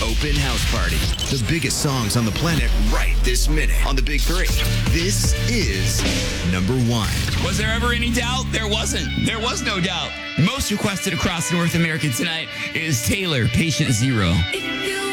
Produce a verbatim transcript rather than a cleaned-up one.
Open House Party. The biggest songs on the planet right this minute on the Big Three. This is number one. Was there ever any doubt? There wasn't. There was no doubt. Most requested across North America tonight is Taylor, Patient Zero. If you